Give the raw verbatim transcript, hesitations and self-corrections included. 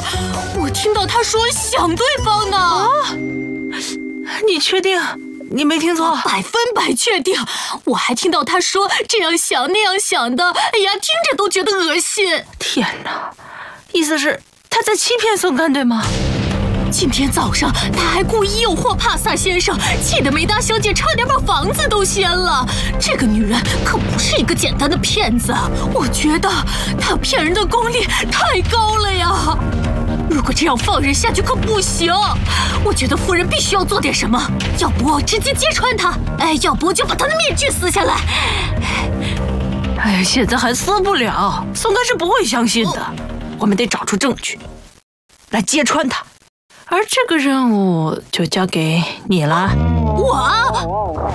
我听到他说想对方呢。 啊？你确定？你没听错？ 百分百确定。我还听到他说这样想那样想的，哎呀，听着都觉得恶心。 天哪！意思是他在欺骗宋干，对吗？ 今天早上他还故意诱惑帕萨先生，气得梅达小姐差点把房子都掀了。这个女人可不是一个简单的骗子，我觉得她骗人的功力太高了呀！如果这样放任下去可不行，我觉得夫人必须要做点什么，要不直接揭穿她，哎，要不就把她的面具撕下来。 哎，现在还撕不了，宋干是不会相信的。我们得找出证据来揭穿他。而这个任务就交给你了。 我